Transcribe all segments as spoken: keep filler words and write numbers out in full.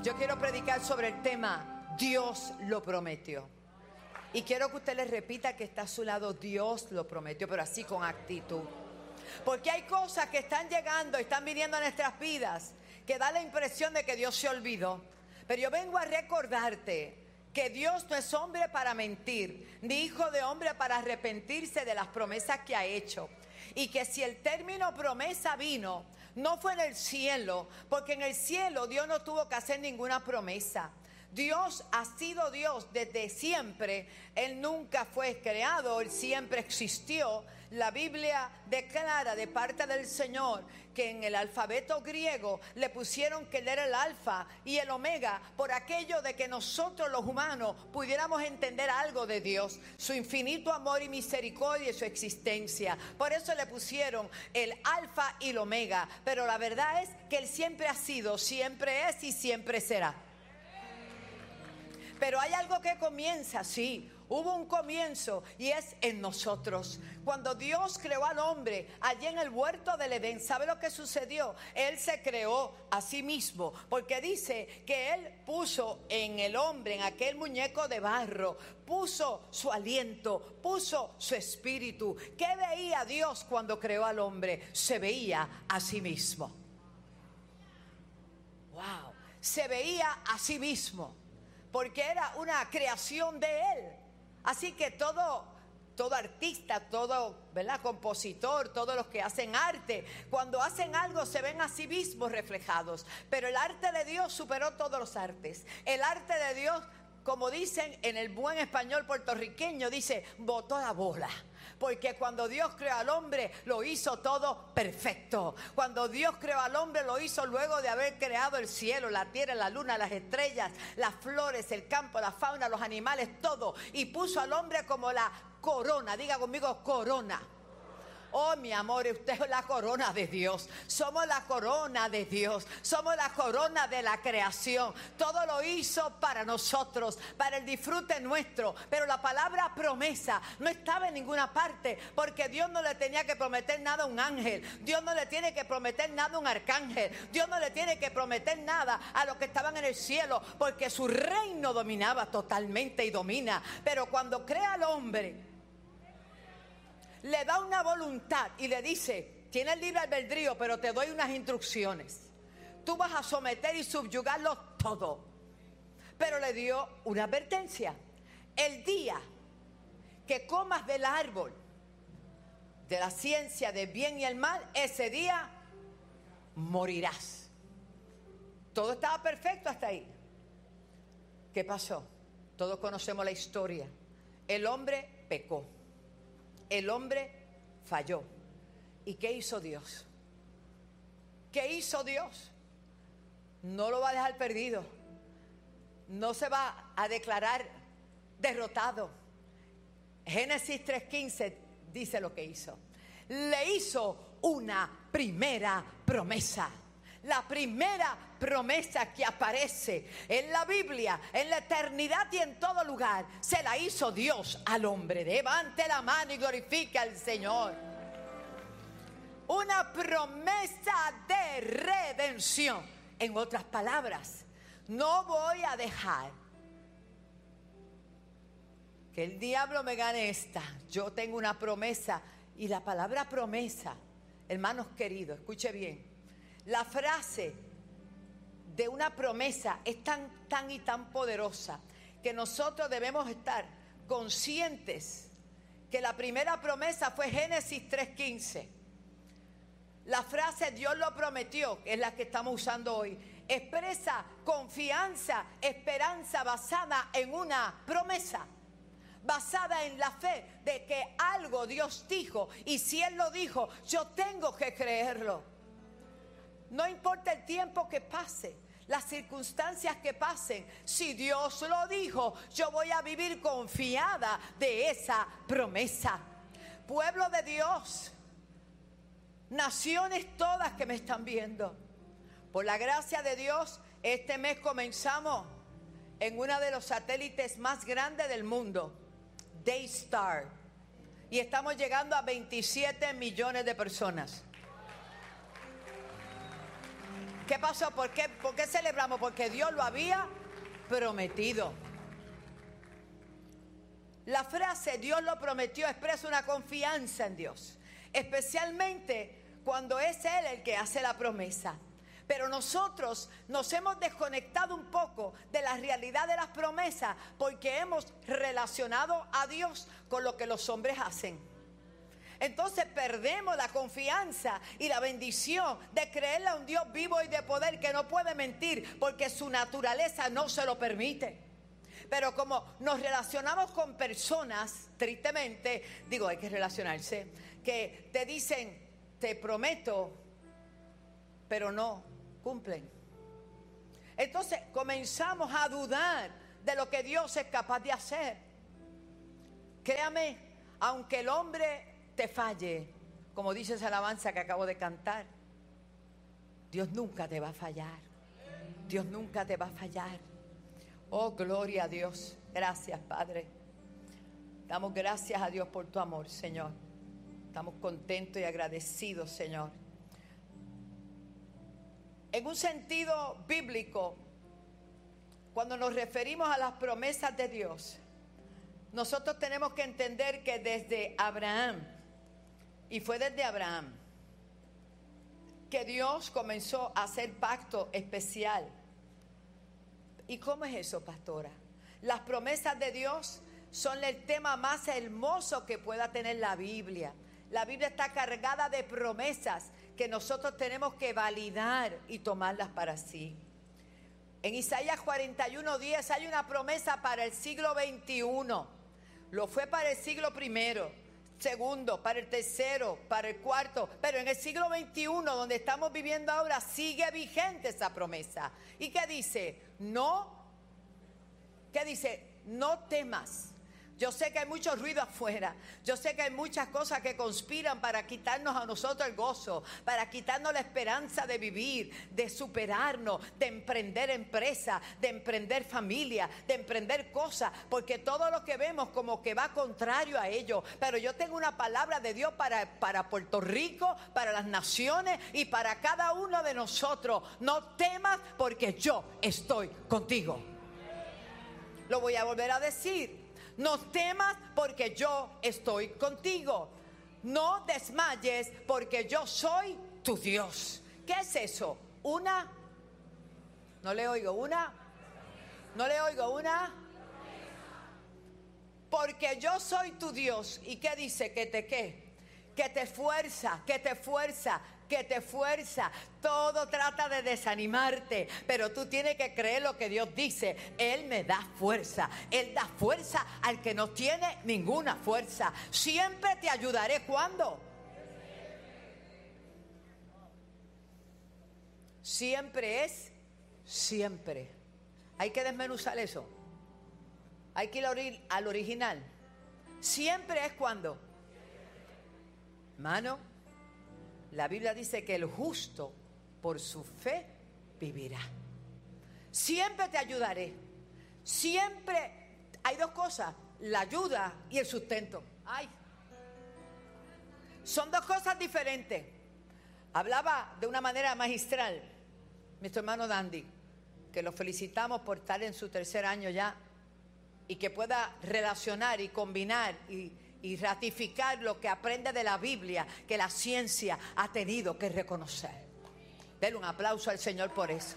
Yo quiero predicar sobre el tema Dios lo prometió. Y quiero que usted le repita que está a su lado, Dios lo prometió, pero así con actitud. Porque hay cosas que están llegando, están viniendo a nuestras vidas, que da la impresión de que Dios se olvidó. Pero yo vengo a recordarte que Dios no es hombre para mentir, ni hijo de hombre para arrepentirse de las promesas que ha hecho. Y que si el término promesa vino, no fue en el cielo, porque en el cielo Dios no tuvo que hacer ninguna promesa. Dios ha sido Dios desde siempre. Él nunca fue creado, Él siempre existió. La Biblia declara de parte del Señor que en el alfabeto griego le pusieron que Él era el alfa y el omega, por aquello de que nosotros los humanos pudiéramos entender algo de Dios, su infinito amor y misericordia y su existencia. Por eso le pusieron el alfa y el omega. Pero la verdad es que Él siempre ha sido, siempre es y siempre será. Pero hay algo que comienza, sí, hubo un comienzo y es en nosotros. Cuando Dios creó al hombre allí en el huerto del Edén, ¿sabe lo que sucedió? Él se creó a sí mismo, porque dice que Él puso en el hombre, en aquel muñeco de barro, puso su aliento, puso su espíritu. ¿Qué veía Dios cuando creó al hombre? Se veía a sí mismo. Wow, se veía a sí mismo. Porque era una creación de Él. Así que todo, todo artista, todo, ¿verdad?, compositor, todos los que hacen arte, cuando hacen algo se ven a sí mismos reflejados. Pero el arte de Dios superó todos los artes. El arte de Dios, como dicen en el buen español puertorriqueño, dice, botó la bola. Porque cuando Dios creó al hombre, lo hizo todo perfecto. Cuando Dios creó al hombre, lo hizo luego de haber creado el cielo, la tierra, la luna, las estrellas, las flores, el campo, la fauna, los animales, todo. Y puso al hombre como la corona. Diga conmigo, corona. Oh, mi amor, usted es la corona de Dios. Somos la corona de Dios. Somos la corona de la creación. Todo lo hizo para nosotros, para el disfrute nuestro. Pero la palabra promesa no estaba en ninguna parte, porque Dios no le tenía que prometer nada a un ángel. Dios no le tiene que prometer nada a un arcángel. Dios no le tiene que prometer nada a los que estaban en el cielo, porque su reino dominaba totalmente y domina. Pero cuando crea al hombre, le da una voluntad y le dice, tienes libre albedrío, pero te doy unas instrucciones. Tú vas a someter y subyugarlo todo. Pero le dio una advertencia. El día que comas del árbol de la ciencia del bien y el mal, ese día morirás. Todo estaba perfecto hasta ahí. ¿Qué pasó? Todos conocemos la historia. El hombre pecó. El hombre falló. ¿Y qué hizo Dios? ¿Qué hizo Dios? No lo va a dejar perdido. No se va a declarar derrotado. Génesis tres quince dice lo que hizo. Le hizo una primera promesa. La primera promesa que aparece en la Biblia, en la eternidad y en todo lugar, se la hizo Dios al hombre. Levante la mano y glorifique al Señor. Una promesa de redención. En otras palabras, no voy a dejar que el diablo me gane esta. Yo tengo una promesa. Y la palabra promesa, hermanos queridos, escuche bien. La frase de una promesa es tan, tan y tan poderosa que nosotros debemos estar conscientes que la primera promesa fue Génesis tres quince. La frase Dios lo prometió, que es la que estamos usando hoy, expresa confianza, esperanza basada en una promesa, basada en la fe de que algo Dios dijo, y si Él lo dijo, yo tengo que creerlo. No importa el tiempo que pase, las circunstancias que pasen, si Dios lo dijo, yo voy a vivir confiada de esa promesa. Pueblo de Dios, naciones todas que me están viendo, por la gracia de Dios, este mes comenzamos en uno de los satélites más grandes del mundo, Daystar, y estamos llegando a veintisiete millones de personas. ¿Qué pasó? ¿Por qué, ¿Por qué celebramos? Porque Dios lo había prometido. La frase Dios lo prometió expresa una confianza en Dios, especialmente cuando es Él el que hace la promesa. Pero nosotros nos hemos desconectado un poco de la realidad de las promesas porque hemos relacionado a Dios con lo que los hombres hacen. Entonces perdemos la confianza y la bendición de creerle a un Dios vivo y de poder que no puede mentir porque su naturaleza no se lo permite. Pero como nos relacionamos con personas, tristemente, digo, hay que relacionarse, que te dicen, te prometo, pero no cumplen. Entonces comenzamos a dudar de lo que Dios es capaz de hacer. Créame, aunque el hombre te falle, como dice esa alabanza que acabo de cantar, Dios nunca te va a fallar. Dios nunca te va a fallar. Oh, gloria a Dios. Gracias, Padre. Damos gracias a Dios por tu amor, Señor. Estamos contentos y agradecidos, Señor. En un sentido bíblico, cuando nos referimos a las promesas de Dios, nosotros tenemos que entender que desde Abraham, y fue desde Abraham, que Dios comenzó a hacer pacto especial. ¿Y cómo es eso, pastora? Las promesas de Dios son el tema más hermoso que pueda tener la Biblia. La Biblia está cargada de promesas que nosotros tenemos que validar y tomarlas para sí. En Isaías cuarenta y uno diez hay una promesa para el siglo veintiuno. Lo fue para el siglo primero, segundo, para el tercero, para el cuarto. Pero en el siglo veintiuno, donde estamos viviendo ahora, sigue vigente esa promesa. ¿Y qué dice? No, ¿qué dice? No temas. Yo sé que hay mucho ruido afuera. Yo sé que hay muchas cosas que conspiran para quitarnos a nosotros el gozo, para quitarnos la esperanza de vivir, de superarnos, de emprender empresa, de emprender familia, de emprender cosas, porque todo lo que vemos como que va contrario a ello. Pero yo tengo una palabra de Dios para, para Puerto Rico, para las naciones y para cada uno de nosotros. No temas porque yo estoy contigo. Lo voy a volver a decir. No temas porque yo estoy contigo. No desmayes porque yo soy tu Dios. ¿Qué es eso? Una, no le oigo, una, no le oigo, una. Porque yo soy tu Dios. ¿Y qué dice? Que te qué, que te fuerza, que te fuerza, que te fuerza. Todo trata de desanimarte, pero tú tienes que creer lo que Dios dice. Él me da fuerza. Él da fuerza al que no tiene ninguna fuerza. Siempre te ayudaré. ¿Cuándo? Siempre es siempre. Hay que desmenuzar eso. Hay que ir al original. Siempre es cuando. Hermano, la Biblia dice que el justo por su fe vivirá. Siempre te ayudaré. Siempre hay dos cosas: la ayuda y el sustento. Ay, son dos cosas diferentes. Hablaba de una manera magistral nuestro hermano Dandy, que lo felicitamos por estar en su tercer año ya, y que pueda relacionar y combinar y Y ratificar lo que aprende de la Biblia, que la ciencia ha tenido que reconocer. Denle un aplauso al Señor por eso.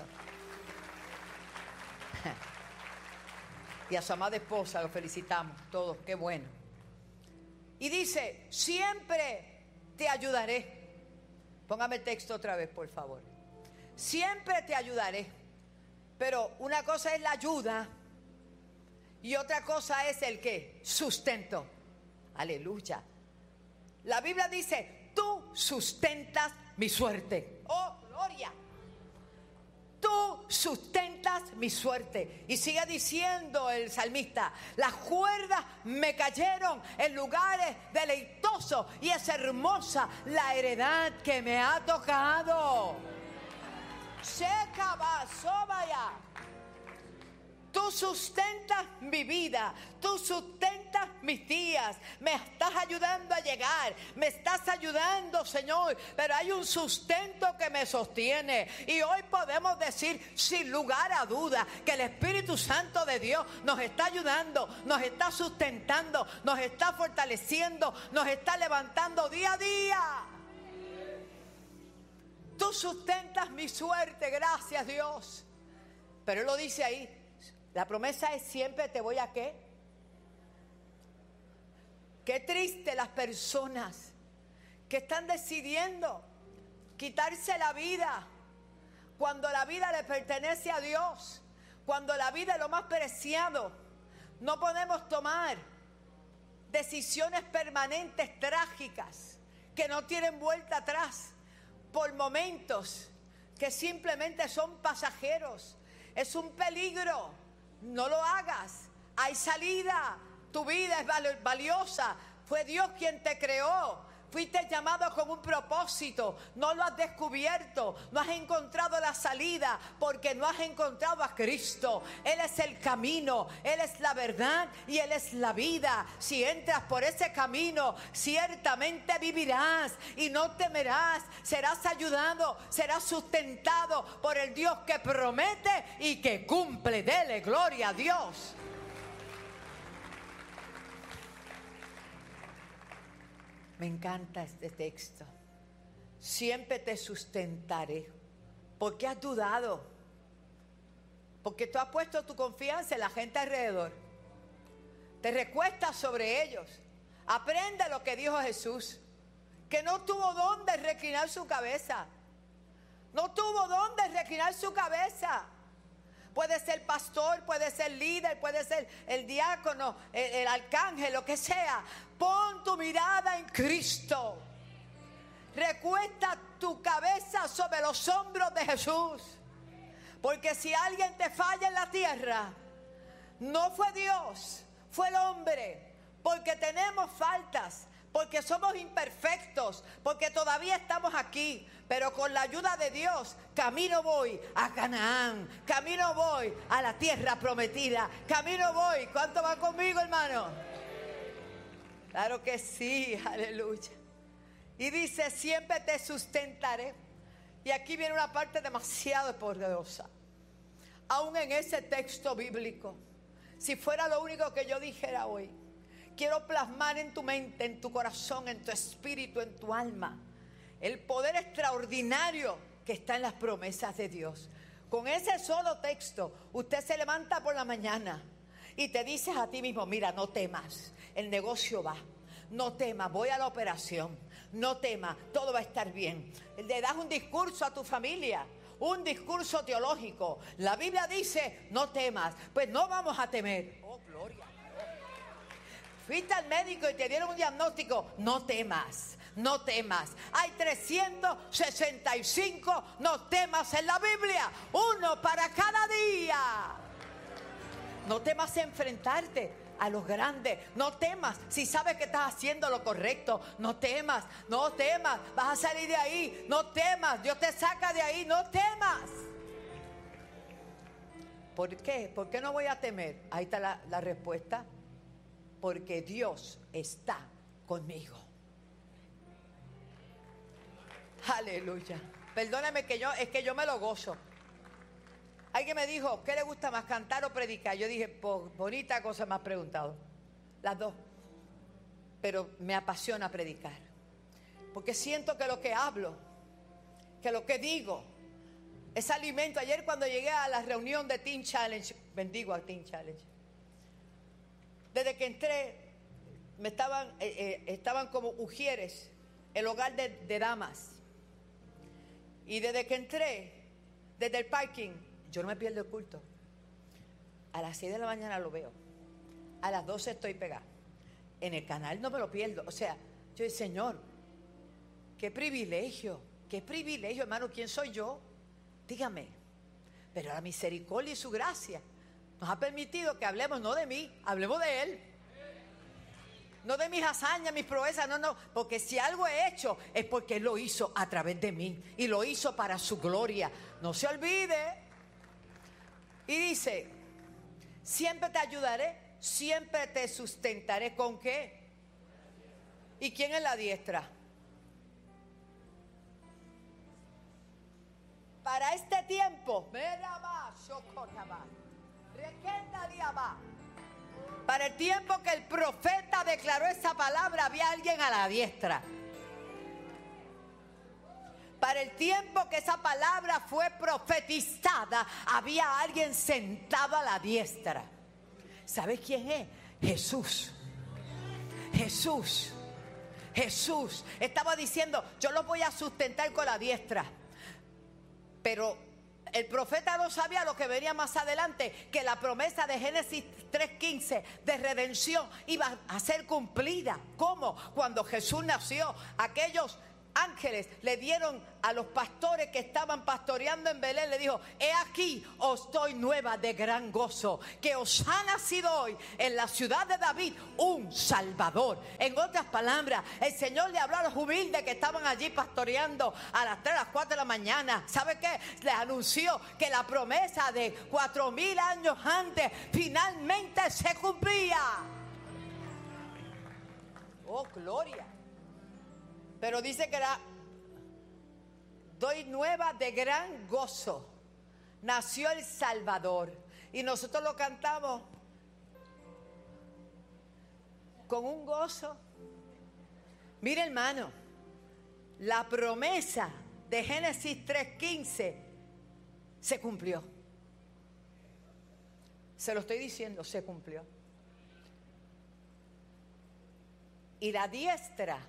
Y a su amada esposa lo felicitamos todos, qué bueno. Y dice, siempre te ayudaré. Póngame el texto otra vez, por favor. Siempre te ayudaré. Pero una cosa es la ayuda y otra cosa es el ¿qué? Sustento. Aleluya. La Biblia dice, tú sustentas mi suerte. Oh, gloria. Tú sustentas mi suerte. Y sigue diciendo el salmista, las cuerdas me cayeron en lugares deleitosos y es hermosa la heredad que me ha tocado. Seca va, sobaya. Tú Tú sustentas mi vida, tú sustentas mis días, me estás ayudando a llegar, me estás ayudando, Señor, pero hay un sustento que me sostiene. Y hoy podemos decir sin lugar a duda que el Espíritu Santo de Dios nos está ayudando, nos está sustentando, nos está fortaleciendo, nos está levantando día a día. Tú sustentas mi suerte, gracias Dios. Pero Él lo dice ahí, la promesa es siempre te voy a ¿qué? Qué triste las personas que están decidiendo quitarse la vida cuando la vida le pertenece a Dios, cuando la vida es lo más preciado. No podemos tomar decisiones permanentes trágicas que no tienen vuelta atrás por momentos que simplemente son pasajeros. Es un peligro. No lo hagas. Hay salida. Tu vida es valiosa. Fue Dios quien te creó. Fuiste llamado con un propósito. No lo has descubierto. No has encontrado la salida porque no has encontrado a Cristo. Él es el camino. Él es la verdad y Él es la vida. Si entras por ese camino, ciertamente vivirás y no temerás. Serás ayudado, serás sustentado por el Dios que promete y que cumple. Dele gloria a Dios. Me encanta este texto. Siempre te sustentaré. ¿Por qué has dudado? Porque tú has puesto tu confianza en la gente alrededor. Te recuestas sobre ellos. Aprende lo que dijo Jesús, que no tuvo dónde reclinar su cabeza. No tuvo dónde reclinar su cabeza. Puede ser pastor, puede ser líder, puede ser el diácono, el, el arcángel, lo que sea. Pon tu mirada en Cristo. Recuesta tu cabeza sobre los hombros de Jesús. Porque si alguien te falla en la tierra, no fue Dios, fue el hombre. Porque tenemos faltas, porque somos imperfectos, porque todavía estamos aquí. Pero con la ayuda de Dios, camino voy a Canaán, camino voy a la tierra prometida, camino voy. ¿Cuánto va conmigo, hermano? Claro que sí, aleluya. Y dice, siempre te sustentaré. Y aquí viene una parte demasiado poderosa. Aún en ese texto bíblico, si fuera lo único que yo dijera hoy, quiero plasmar en tu mente, en tu corazón, en tu espíritu, en tu alma, el poder extraordinario que está en las promesas de Dios. Con ese solo texto, usted se levanta por la mañana y te dices a ti mismo, mira, no temas, el negocio va. No temas, voy a la operación. No temas, todo va a estar bien. Le das un discurso a tu familia, un discurso teológico. La Biblia dice, no temas. Pues no vamos a temer. Oh, gloria. Fuiste al médico y te dieron un diagnóstico, no temas. No temas. Hay trescientos sesenta y cinco no temas en la Biblia. Uno para cada día. No temas enfrentarte a los grandes. No temas si sabes que estás haciendo lo correcto. No temas, no temas. Vas a salir de ahí. No temas. Dios te saca de ahí. No temas. ¿Por qué? ¿Por qué no voy a temer? Ahí está la, la respuesta. Porque Dios está conmigo. Aleluya. Perdóname que yo, es que yo me lo gozo. Alguien me dijo, ¿qué le gusta más, cantar o predicar? Yo dije, pues bonita cosa me has preguntado. Las dos. Pero me apasiona predicar. Porque siento que lo que hablo, que lo que digo, es alimento. Ayer cuando llegué a la reunión de Teen Challenge, bendigo a Teen Challenge. Desde que entré, me estaban, eh, eh, estaban como ujieres, el hogar de, de damas. Y desde que entré, desde el parking, yo no me pierdo el culto. A las seis de la mañana lo veo. A las doce estoy pegada. En el canal no me lo pierdo. O sea, yo digo, Señor, qué privilegio, qué privilegio, hermano. ¿Quién soy yo? Dígame. Pero la misericordia y su gracia nos ha permitido que hablemos no de mí, hablemos de Él. No de mis hazañas, mis proezas, no, no. Porque si algo he hecho es porque Él lo hizo a través de mí. Y lo hizo para su gloria. No se olvide. Y dice, Siempre te ayudaré, siempre te sustentaré. ¿Con qué? ¿Y quién es la diestra? Para este tiempo, para el tiempo que el profeta declaró esa palabra, había alguien a la diestra. Para el tiempo que esa palabra fue profetizada, había alguien sentado a la diestra. ¿Sabes quién es? Jesús. Jesús. Jesús estaba diciendo: yo los voy a sustentar con la diestra. Pero el profeta no sabía lo que venía más adelante, que la promesa de Génesis tres quince de redención iba a ser cumplida. ¿Cómo? Cuando Jesús nació, aquellos ángeles le dieron a los pastores que estaban pastoreando en Belén, le dijo: he aquí os doy nueva de gran gozo, que os ha nacido hoy en la ciudad de David un Salvador. En otras palabras, el Señor le habló a los humildes que estaban allí pastoreando a las tres, a las cuatro de la mañana. ¿Sabe qué? Les anunció que la promesa de cuatro mil años antes finalmente se cumplía. Oh, gloria. Pero dice que era: doy nueva de gran gozo, nació el Salvador. Y nosotros lo cantamos con un gozo. Mire, hermano, la promesa de Génesis tres quince se cumplió. Se lo estoy diciendo, se cumplió. Y la diestra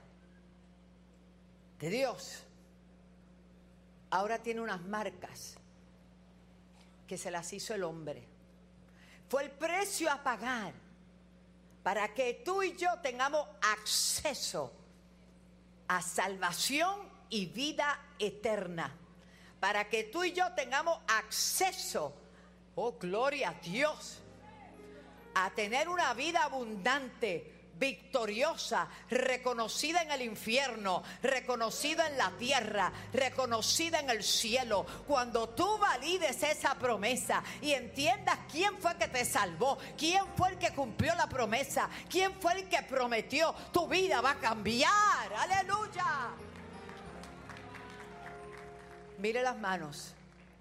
de Dios ahora tiene unas marcas que se las hizo el hombre. Fue el precio a pagar para que tú y yo tengamos acceso a salvación y vida eterna. Para que tú y yo tengamos acceso, oh gloria a Dios, a tener una vida abundante, victoriosa, reconocida en el infierno, reconocida en la tierra, reconocida en el cielo. Cuando tú valides esa promesa y entiendas quién fue que te salvó, quién fue el que cumplió la promesa, quién fue el que prometió, tu vida va a cambiar. ¡Aleluya! Mire las manos.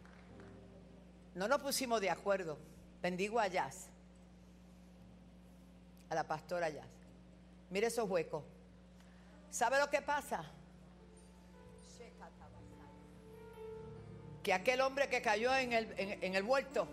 No nos pusimos de acuerdo. Bendigo a Jazz, a la pastora Jazz. Mire esos huecos. ¿Sabe lo que pasa? Que aquel hombre que cayó en el, en, en el huerto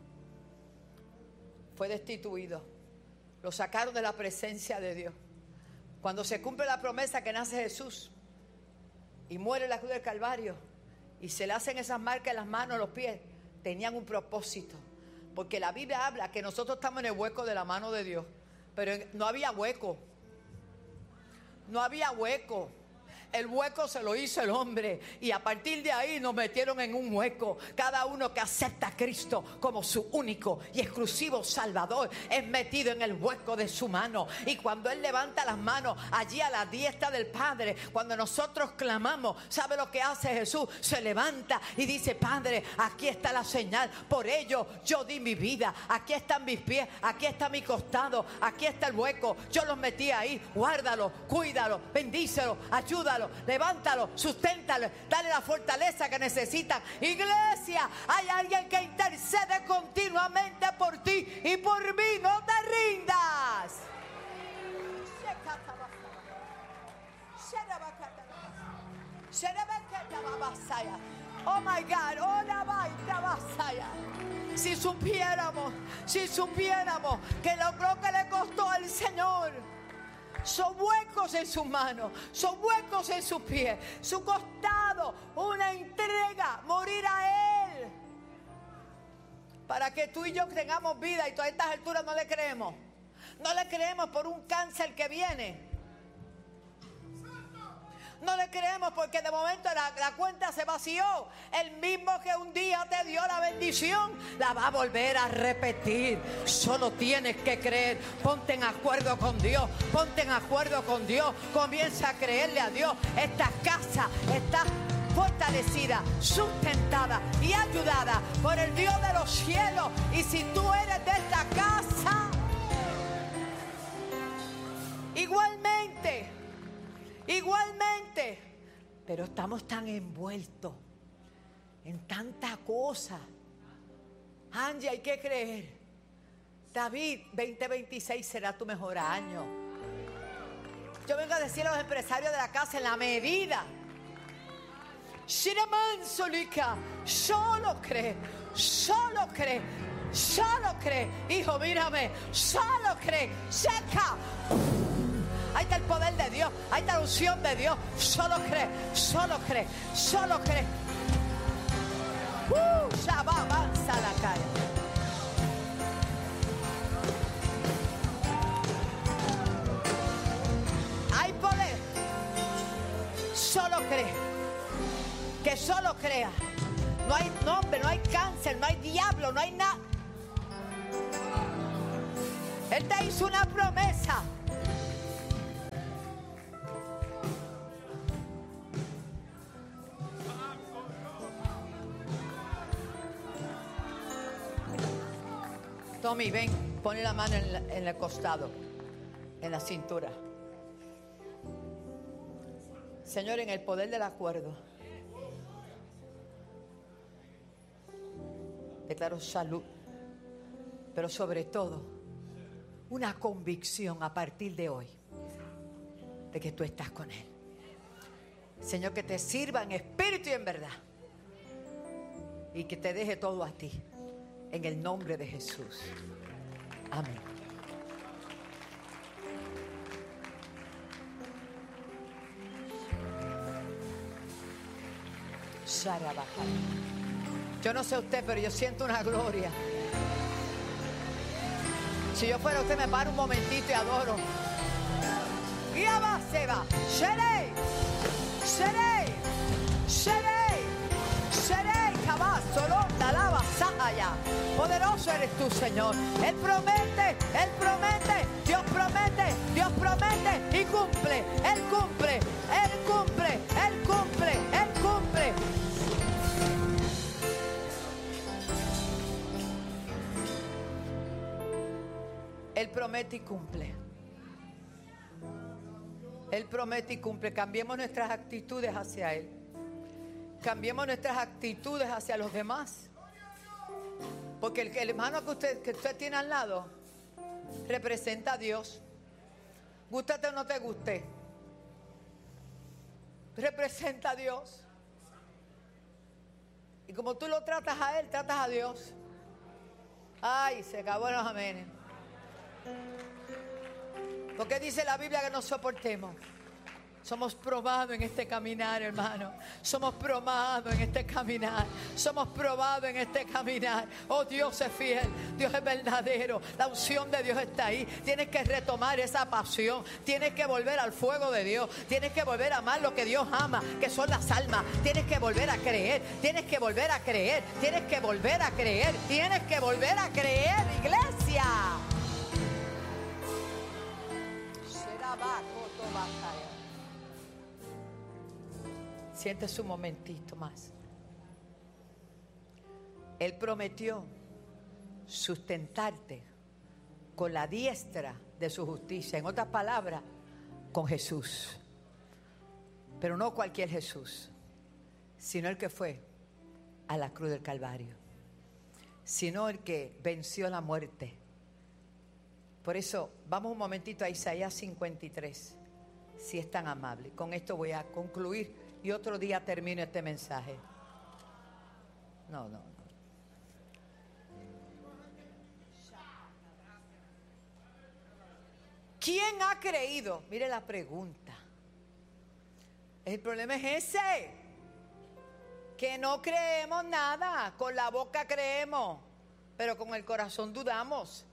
fue destituido. Lo sacaron de la presencia de Dios. Cuando se cumple la promesa que nace Jesús y muere en la cruz del Calvario y se le hacen esas marcas en las manos, en los pies, tenían un propósito. Porque la Biblia habla que nosotros estamos en el hueco de la mano de Dios. Pero no había hueco. No había hueco. El hueco se lo hizo el hombre. Y a partir de ahí nos metieron en un hueco. Cada uno que acepta a Cristo como su único y exclusivo Salvador es metido en el hueco de su mano. Y cuando Él levanta las manos allí a la diestra del Padre, cuando nosotros clamamos, ¿sabe lo que hace Jesús? Se levanta y dice: Padre, aquí está la señal. Por ello yo di mi vida. Aquí están mis pies, aquí está mi costado, aquí está el hueco. Yo los metí ahí. Guárdalo, cuídalo, bendícelo, ayúdalo, levántalo, susténtalo, dale la fortaleza que necesitan. Iglesia, hay alguien que intercede continuamente por ti y por mí. No te rindas. Oh my God, oh la vaina. Si supiéramos, si supiéramos que logró que le costó al Señor. Son huecos en sus manos, son huecos en sus pies, su costado, una entrega, morir a Él. Para que tú y yo tengamos vida, y todas estas alturas no le creemos. No le creemos por un cáncer que viene. No le creemos porque de momento la, la cuenta se vació. El mismo que un día te dio la bendición, la va a volver a repetir. Solo tienes que creer. Ponte en acuerdo con Dios. Ponte en acuerdo con Dios. Comienza a creerle a Dios. Esta casa está fortalecida, sustentada y ayudada por el Dios de los cielos. Y si tú eres de esta casa, igualmente, igualmente. Pero estamos tan envueltos en tanta cosa. Angie, hay que creer. David, veinte veintiséis será tu mejor año. Yo vengo a decir a los empresarios de la casa, en la medida. Shiraman Solika, solo cree, solo cree, solo cree. Hijo, mírame, solo cree, seca. Ahí está el poder de Dios, ahí está la unción de Dios. Solo cree, solo cree, solo cree. Uh, ya va, avanza la calle. Hay poder. Solo cree. Que solo crea. No hay nombre, no hay cáncer, no hay diablo, no hay nada. Él te hizo una promesa. Tommy, ven, pon la mano en, la, en el costado, en la cintura. Señor, en el poder del acuerdo, declaro salud, pero sobre todo, una convicción a partir de hoy, de que tú estás con Él. Señor, que te sirva en espíritu y en verdad, y que te deje todo a ti. En el nombre de Jesús. Amén. Yo no sé usted, pero yo siento una gloria. Si yo fuera usted, me paro un momentito y adoro. Y va, se va. Seré, seré, seré, seré. Solo la lava, Sahaya. Poderoso eres tú, Señor. Él promete, Él promete, Dios promete, Dios promete y cumple. Él cumple, Él cumple, Él cumple, Él cumple. Él promete y cumple. Él promete y cumple. Cambiemos nuestras actitudes hacia Él. Cambiemos nuestras actitudes hacia los demás. Porque el, el hermano que usted, que usted tiene al lado representa a Dios. Gústate o no te guste, representa a Dios. Y como tú lo tratas a Él, tratas a Dios. Ay, se acabó los amenes. Porque dice la Biblia que nos soportemos. Somos probados en este caminar, hermano. Somos probados en este caminar. Somos probados en este caminar. Oh, Dios es fiel. Dios es verdadero. La unción de Dios está ahí. Tienes que retomar esa pasión. Tienes que volver al fuego de Dios. Tienes que volver a amar lo que Dios ama, que son las almas. Tienes que volver a creer. Tienes que volver a creer. Tienes que volver a creer. Tienes que volver a creer, iglesia. Será bajo tu. Siéntese un momentito más. Él prometió sustentarte con la diestra de su justicia. En otras palabras, con Jesús. Pero no cualquier Jesús, sino el que fue a la cruz del Calvario. Sino el que venció la muerte. Por eso, vamos un momentito a Isaías cincuenta y tres, si es tan amable. Con esto voy a concluir. Y otro día termino este mensaje. No, no, no. ¿Quién ha creído? Mire la pregunta. El problema es ese. Que no creemos nada. Con la boca creemos, pero con el corazón dudamos.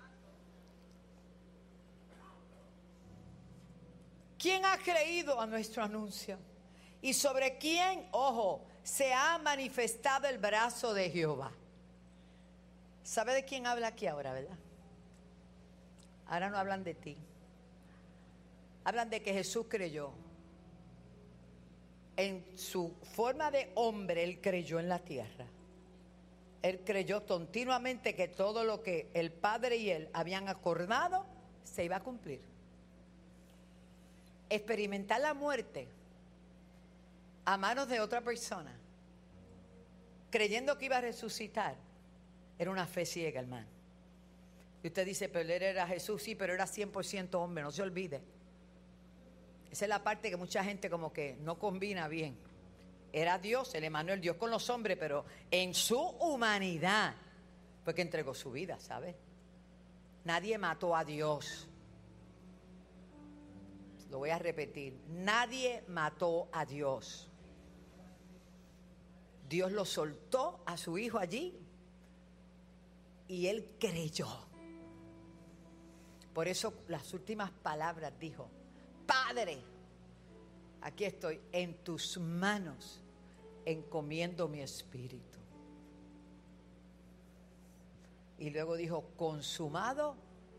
¿Quién ha creído a nuestro anuncio? Y sobre quién, ojo, se ha manifestado el brazo de Jehová. ¿Sabe de quién habla aquí ahora, verdad? Ahora no hablan de ti. Hablan de que Jesús creyó. En su forma de hombre, Él creyó en la tierra. Él creyó continuamente que todo lo que el Padre y él habían acordado se iba a cumplir. Experimentar la muerte a manos de otra persona, creyendo que iba a resucitar, era una fe ciega, hermano. Y usted dice, pero él era Jesús, sí, pero era cien por ciento hombre, no se olvide. Esa es la parte que mucha gente como que no combina bien. Era Dios, el Emanuel, Dios con los hombres, pero en su humanidad fue que entregó su vida, ¿sabe? Nadie mató a Dios. Lo voy a repetir, nadie mató a Dios. Dios lo soltó a su hijo allí y él creyó. Por eso las últimas palabras dijo, Padre, aquí estoy, en tus manos encomiendo mi espíritu. Y luego dijo, consumado,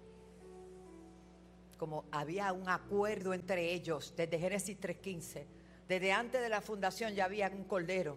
como había un acuerdo entre ellos desde Génesis tres quince, desde antes de la fundación ya había un cordero.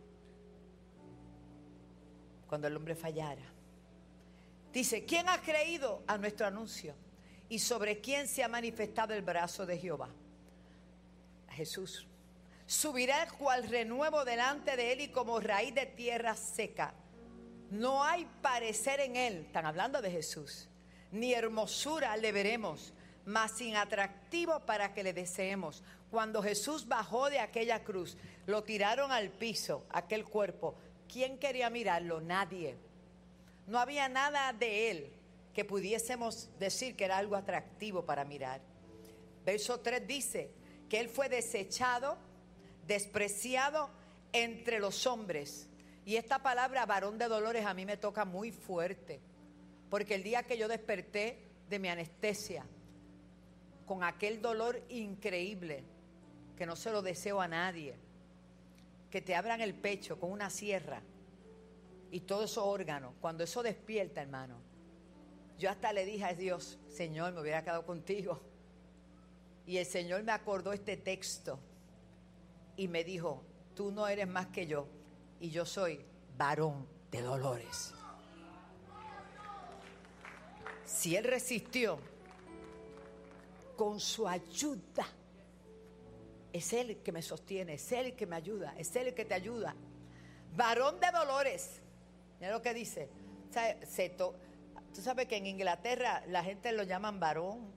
Cuando el hombre fallara, dice, ¿quién ha creído a nuestro anuncio? ¿Y sobre quién se ha manifestado el brazo de Jehová? Jesús. Subirá el cual renuevo delante de él y como raíz de tierra seca. No hay parecer en él, están hablando de Jesús, ni hermosura le veremos, mas sin atractivo para que le deseemos. Cuando Jesús bajó de aquella cruz, lo tiraron al piso, aquel cuerpo. ¿Quién quería mirarlo? Nadie. No había nada de él que pudiésemos decir que era algo atractivo para mirar. Verso tres dice que él fue desechado, despreciado entre los hombres. Y esta palabra varón de dolores a mí me toca muy fuerte, porque el día que yo desperté de mi anestesia con aquel dolor increíble que no se lo deseo a nadie, que te abran el pecho con una sierra y todos esos órganos, cuando eso despierta, hermano, yo hasta le dije a Dios, Señor, me hubiera quedado contigo. Y el Señor me acordó este texto y me dijo, tú no eres más que yo, y yo soy varón de dolores. Si él resistió, con su ayuda, es él el que me sostiene, es él el que me ayuda, es él el que te ayuda. Varón de dolores. Mira lo que dice. O sea, se to, tú sabes que en Inglaterra la gente lo llaman varón,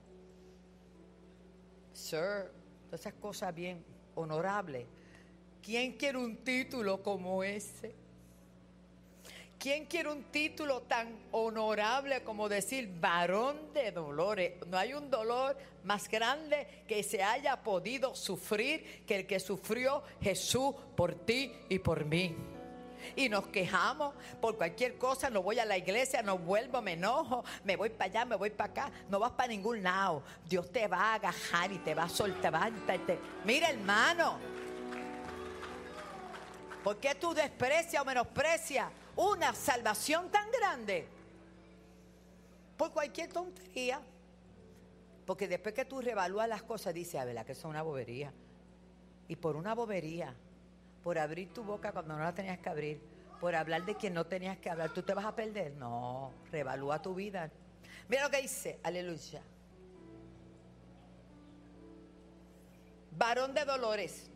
sir, todas esas cosas bien honorables. ¿Quién quiere un título como ese? ¿Quién quiere un título tan honorable como decir varón de dolores? No hay un dolor más grande que se haya podido sufrir que el que sufrió Jesús por ti y por mí. Y nos quejamos por cualquier cosa, no voy a la iglesia, no vuelvo, me enojo, me voy para allá, me voy para acá, no vas para ningún lado. Dios te va a agajar y te va a soltar. Te... Mira, hermano, ¿por qué tú desprecias o menosprecias una salvación tan grande? Por cualquier tontería. Porque después que tú revalúas las cosas, dices, a ver, que eso es una bobería. Y por una bobería, por abrir tu boca cuando no la tenías que abrir, por hablar de quien no tenías que hablar, ¿tú te vas a perder? No, revalúa tu vida. Mira lo que dice, aleluya. Varón de dolores.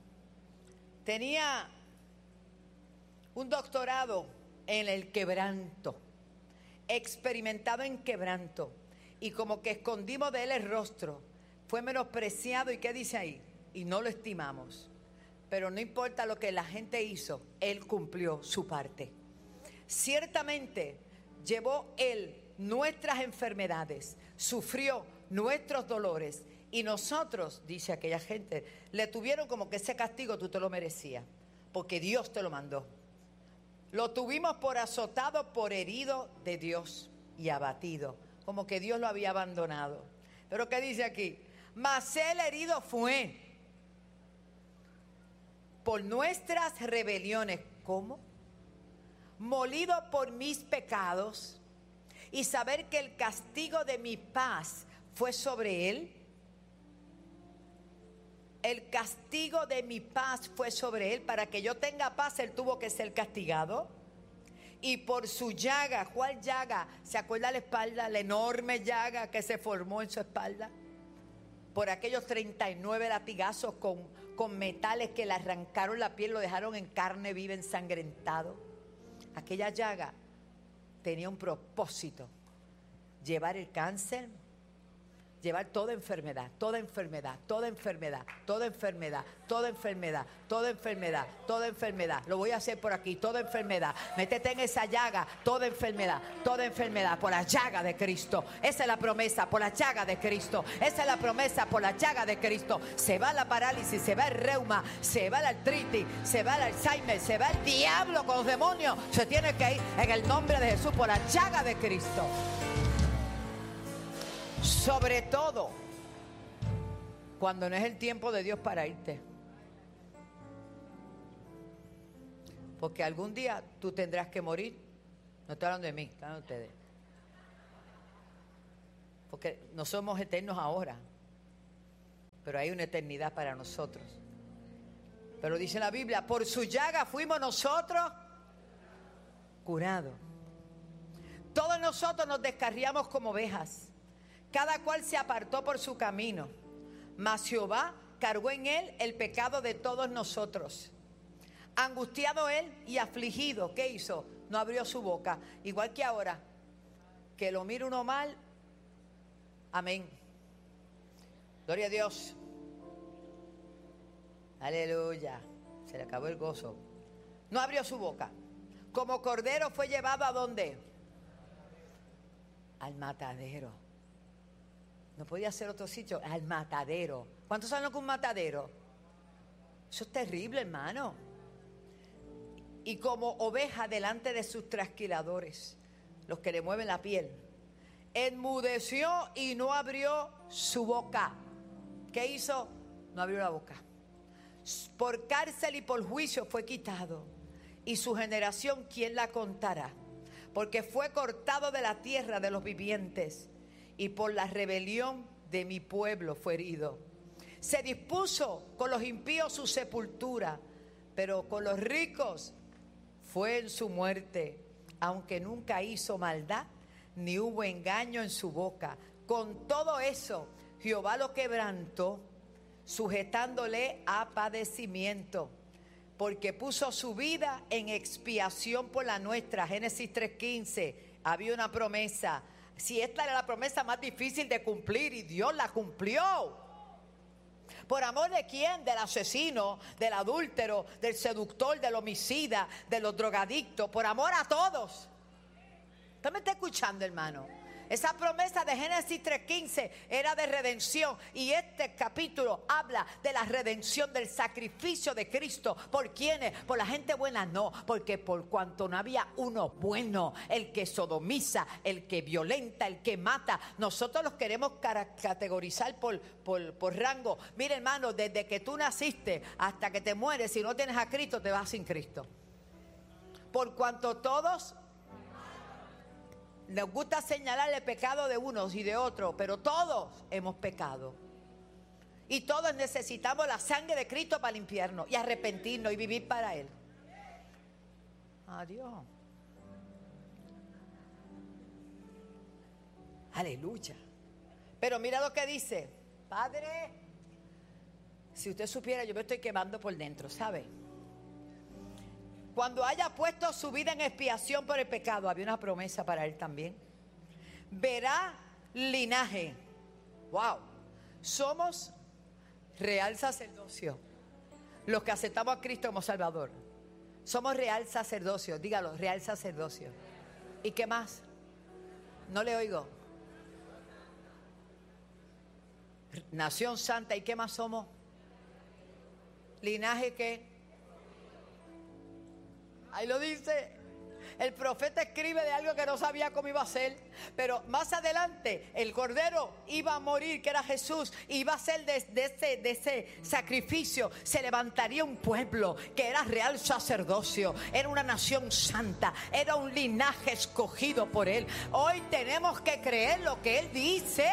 Tenía un doctorado en el quebranto, experimentado en quebranto, y como que escondimos de él el rostro, fue menospreciado. ¿Y qué dice ahí? Y no lo estimamos. Pero no importa lo que la gente hizo, él cumplió su parte. Ciertamente llevó él nuestras enfermedades, sufrió nuestros dolores, y nosotros, dice aquella gente, le tuvieron como que ese castigo tú te lo merecías, porque Dios te lo mandó. Lo tuvimos por azotado, por herido de Dios y abatido, como que Dios lo había abandonado. Pero ¿qué dice aquí? Mas él herido fue por nuestras rebeliones. ¿Cómo? Molido por mis pecados, y saber que el castigo de mi paz fue sobre él. El castigo de mi paz fue sobre él. Para que yo tenga paz, él tuvo que ser castigado. Y por su llaga, ¿cuál llaga? ¿Se acuerda la espalda? La enorme llaga que se formó en su espalda. Por aquellos treinta y nueve latigazos con, con metales que le arrancaron la piel, lo dejaron en carne viva, ensangrentado. Aquella llaga tenía un propósito: llevar el cáncer, llevar toda enfermedad, toda enfermedad, toda enfermedad, toda enfermedad, toda enfermedad, toda enfermedad, toda enfermedad. Lo voy a hacer por aquí, toda enfermedad. Métete en esa llaga, toda enfermedad, toda enfermedad, por la llaga de Cristo. Esa es la promesa, por la llaga de Cristo. Esa es la promesa, por la llaga de Cristo. Se va la parálisis, se va el reuma, se va la artritis, se va el Alzheimer, se va el diablo con los demonios. Se tiene que ir en el nombre de Jesús, por la llaga de Cristo. Sobre todo cuando no es el tiempo de Dios para irte. Porque algún día tú tendrás que morir. No estoy hablando de mí, están ustedes. Porque no somos eternos ahora, pero hay una eternidad para nosotros. Pero dice la Biblia: por su llaga fuimos nosotros curados. Todos nosotros nos descarriamos como ovejas, cada cual se apartó por su camino, mas Jehová cargó en él el pecado de todos nosotros. Angustiado él y afligido, ¿qué hizo? No abrió su boca. Igual que ahora, que lo mire uno mal, amén. Gloria a Dios. Aleluya. Se le acabó el gozo. No abrió su boca. Como cordero fue llevado ¿a dónde? Al matadero. No podía ser otro sitio, al matadero. ¿Cuántos saben lo que es un matadero? Eso es terrible, hermano. Y como oveja delante de sus trasquiladores, los que le mueven la piel, enmudeció y no abrió su boca. ¿Qué hizo? No abrió la boca. Por cárcel y por juicio fue quitado. Y su generación, ¿quién la contará? Porque fue cortado de la tierra de los vivientes, y por la rebelión de mi pueblo fue herido. Se dispuso con los impíos su sepultura, pero con los ricos fue en su muerte, aunque nunca hizo maldad, ni hubo engaño en su boca. Con todo eso, Jehová lo quebrantó, sujetándole a padecimiento, porque puso su vida en expiación por la nuestra. Génesis tres quince, había una promesa. Si esta era la promesa más difícil de cumplir, y Dios la cumplió. ¿Por amor de quién? Del asesino, del adúltero, del seductor, del homicida, de los drogadictos. Por amor a todos. ¿Usted me está escuchando, hermano? Esa promesa de Génesis tres quince era de redención, y este capítulo habla de la redención, del sacrificio de Cristo. ¿Por quiénes? Por la gente buena, no, porque por cuanto no había uno bueno, el que sodomiza, el que violenta, el que mata. Nosotros los queremos categorizar por, por, por rango. Mira, hermano, desde que tú naciste hasta que te mueres, si no tienes a Cristo, te vas sin Cristo. Por cuanto todos... Nos gusta señalar el pecado de unos y de otros, pero todos hemos pecado. Y todos necesitamos la sangre de Cristo para limpiarnos y arrepentirnos y vivir para Él. Adiós. Aleluya. Pero mira lo que dice. Padre, si usted supiera, yo me estoy quemando por dentro, ¿sabe? Cuando haya puesto su vida en expiación por el pecado, había una promesa para él también. Verá linaje. Wow. Somos real sacerdocio. Los que aceptamos a Cristo como Salvador. Somos real sacerdocio. Dígalo, real sacerdocio. ¿Y qué más? No le oigo. Nación santa. ¿Y qué más somos? Linaje ¿qué? Ahí lo dice. El profeta escribe de algo que no sabía cómo iba a ser, pero más adelante el cordero iba a morir, que era Jesús, iba a ser de, de, ese, de ese sacrificio se levantaría un pueblo que era real sacerdocio, era una nación santa, era un linaje escogido por él. Hoy tenemos que creer lo que él dice.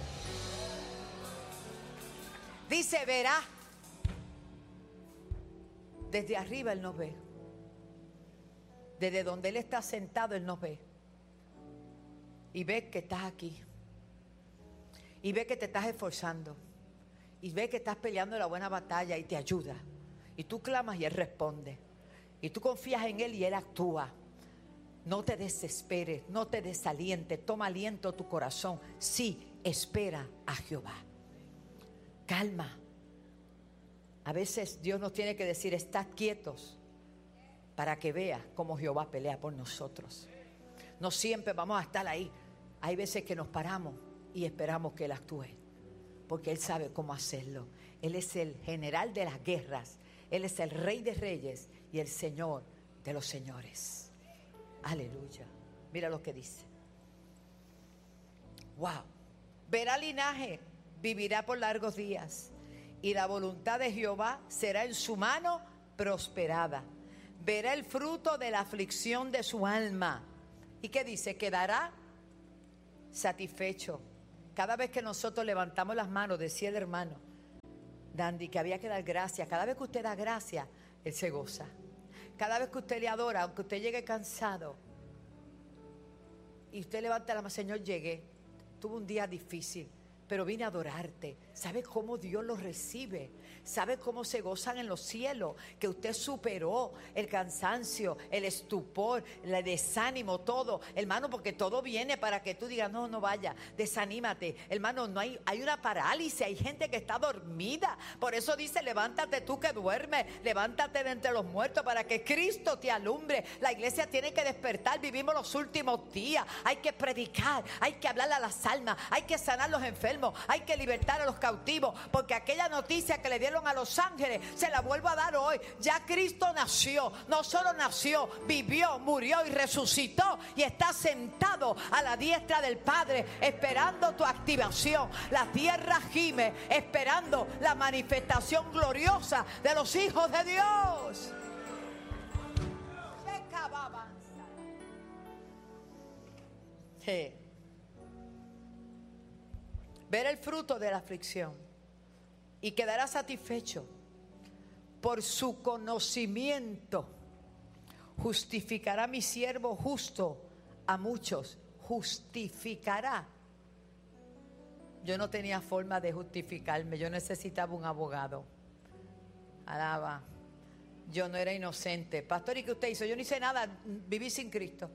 Dice, verá. Desde arriba él nos ve. Desde donde Él está sentado, Él nos ve. Y ve que estás aquí. Y ve que te estás esforzando. Y ve que estás peleando la buena batalla y te ayuda. Y tú clamas y Él responde. Y tú confías en Él y Él actúa. No te desesperes, no te desalientes. Toma aliento tu corazón. Sí, espera a Jehová. Calma. A veces Dios nos tiene que decir, estad quietos, para que veas cómo Jehová pelea por nosotros. No siempre vamos a estar ahí. Hay veces que nos paramos y esperamos que Él actúe, porque Él sabe cómo hacerlo. Él es el general de las guerras. Él es el Rey de reyes y el Señor de los señores. Aleluya. Mira lo que dice. Wow. Verá linaje, vivirá por largos días, y la voluntad de Jehová será en su mano prosperada. Verá el fruto de la aflicción de su alma. ¿Y qué dice? Quedará satisfecho. Cada vez que nosotros levantamos las manos, decía el hermano Dandy, que había que dar gracias. Cada vez que usted da gracias, Él se goza. Cada vez que usted le adora, aunque usted llegue cansado, y usted levanta la mano, Señor, llegué, tuve un día difícil, pero vine a adorarte. ¿Sabe cómo Dios los recibe? ¿Sabe cómo se gozan en los cielos? Que usted superó el cansancio, el estupor, el desánimo, todo. Hermano, porque todo viene para que tú digas, no, no vaya, desanímate. Hermano, no hay, hay una parálisis, hay gente que está dormida. Por eso dice, levántate tú que duermes, levántate de entre los muertos para que Cristo te alumbre. La iglesia tiene que despertar, vivimos los últimos días. Hay que predicar, hay que hablarle a las almas, hay que sanar a los enfermos, hay que libertar a los cautivos, porque aquella noticia que le dieron a los ángeles se la vuelvo a dar hoy. Ya Cristo nació, no solo nació, vivió, murió y resucitó, y está sentado a la diestra del Padre esperando tu activación. La tierra gime esperando la manifestación gloriosa de los hijos de Dios. Sí. Ver el fruto de la aflicción, y quedará satisfecho. Por su conocimiento justificará mi siervo justo a muchos. Justificará. Yo no tenía forma de justificarme. Yo necesitaba un abogado. Alaba. Yo no era inocente. Pastor, ¿y qué usted hizo? Yo no hice nada. Viví sin Cristo.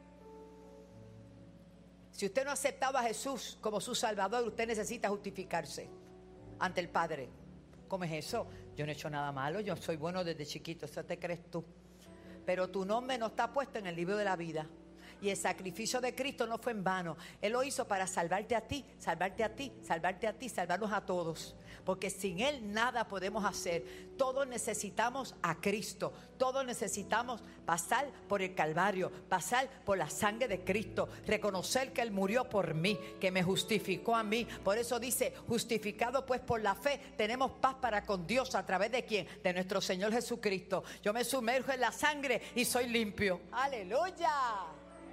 Si usted no ha aceptado a Jesús como su Salvador, usted necesita justificarse ante el Padre. ¿Cómo es eso? Yo no he hecho nada malo, yo soy bueno desde chiquito, eso te crees tú. Pero tu nombre no está puesto en el libro de la vida. Y el sacrificio de Cristo no fue en vano. Él lo hizo para salvarte a ti, salvarte a ti, salvarte a ti, salvarnos a todos. Porque sin Él nada podemos hacer. Todos necesitamos a Cristo. Todos necesitamos pasar por el Calvario, pasar por la sangre de Cristo, reconocer que Él murió por mí, que me justificó a mí. Por eso dice, justificado pues por la fe, tenemos paz para con Dios. ¿A través de quién? De nuestro Señor Jesucristo. Yo me sumerjo en la sangre y soy limpio. ¡Aleluya!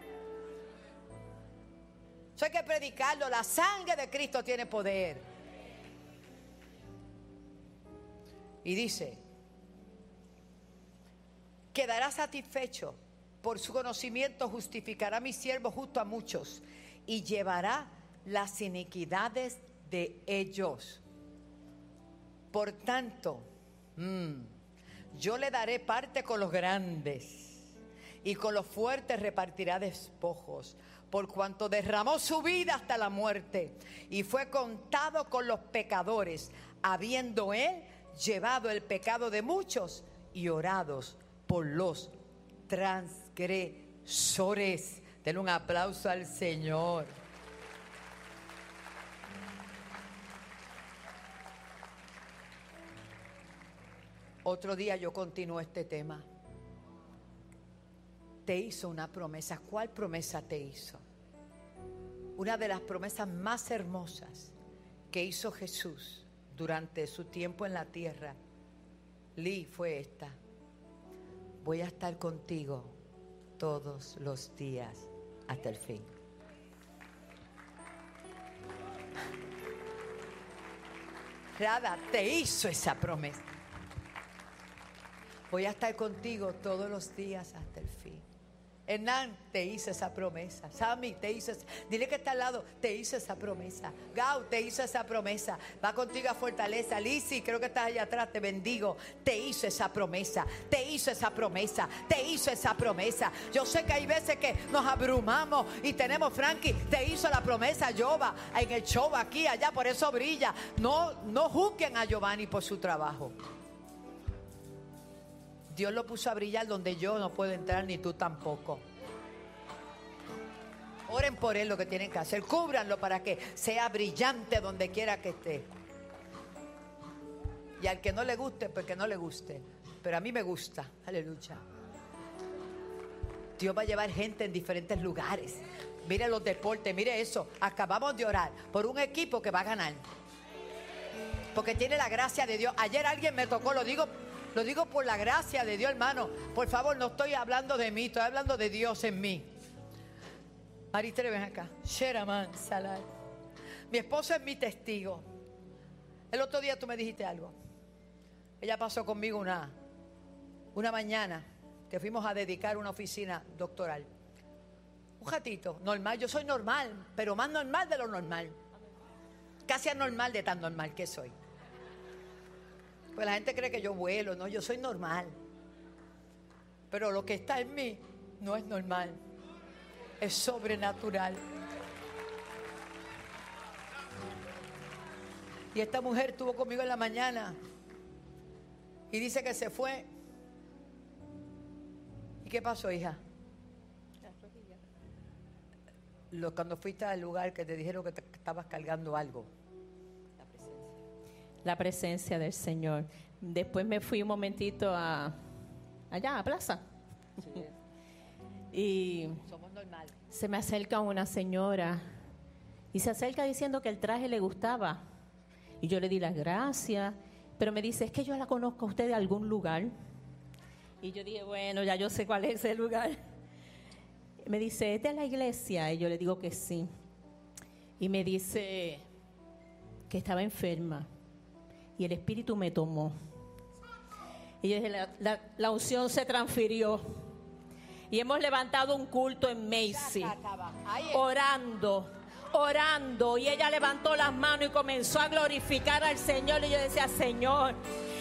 Eso hay que predicarlo. La sangre de Cristo tiene poder. Y dice, quedará satisfecho, por su conocimiento justificará a mi siervo justo a muchos, y llevará las iniquidades de ellos. Por tanto, mmm, yo le daré parte con los grandes, y con los fuertes repartirá despojos, por cuanto derramó su vida hasta la muerte, y fue contado con los pecadores, habiendo él llevado el pecado de muchos y orados por los transgresores. Denle un aplauso al Señor. Otro día yo continúo este tema. Te hizo una promesa. ¿Cuál promesa te hizo? Una de las promesas más hermosas que hizo Jesús durante su tiempo en la tierra, Lee, fue esta: voy a estar contigo todos los días hasta el fin. Rada te hizo esa promesa. Voy a estar contigo todos los días hasta el fin. Hernán, te hice esa promesa. Sammy, te hice, dile que está al lado, te hice esa promesa. Gau, te hice esa promesa. Va contigo a fortaleza. Lizzy, creo que estás allá atrás, te bendigo. Te hice esa promesa, te hice esa promesa, te hice esa promesa. Yo sé que hay veces que nos abrumamos y tenemos, Frankie, te hizo la promesa Jova en el show aquí, allá, por eso brilla. No, no juzguen a Giovanni por su trabajo. Dios lo puso a brillar donde yo no puedo entrar, ni tú tampoco. Oren por él lo que tienen que hacer. Cúbranlo para que sea brillante donde quiera que esté. Y al que no le guste, pues que no le guste. Pero a mí me gusta. Aleluya. Dios va a llevar gente en diferentes lugares. Mire los deportes, mire eso. Acabamos de orar por un equipo que va a ganar. Porque tiene la gracia de Dios. Ayer alguien me tocó, lo digo... Lo digo por la gracia de Dios, hermano. Por favor, no estoy hablando de mí, estoy hablando de Dios en mí. Maritere, ven acá. Sheraman Salar. Mi esposo es mi testigo. El otro día tú me dijiste algo. Ella pasó conmigo una, una mañana que fuimos a dedicar una oficina doctoral. Un ratito, normal. Yo soy normal, pero más normal de lo normal. Casi anormal de tan normal que soy. Pues la gente cree que yo vuelo, no, yo soy normal. Pero lo que está en mí no es normal, es sobrenatural. Y esta mujer estuvo conmigo en la mañana y dice que se fue. ¿Y qué pasó, hija? Lo, cuando fuiste al lugar que te dijeron que, te, que estabas cargando algo. La presencia del Señor. Después me fui un momentito a allá a Plaza. Sí. Y somos normales. Se me acerca una señora y se acerca diciendo que el traje le gustaba. Y yo le di las gracias, pero me dice, es que yo la conozco a usted de algún lugar. Y yo dije, bueno, ya yo sé cuál es ese lugar. Me dice, ¿es de la iglesia? Y yo le digo que sí. Y me dice que estaba enferma. Y el Espíritu me tomó. Y yo dije, la, la, la unción se transfirió. Y hemos levantado un culto en Macy. Orando, orando. Y ella levantó las manos y comenzó a glorificar al Señor. Y yo decía, Señor,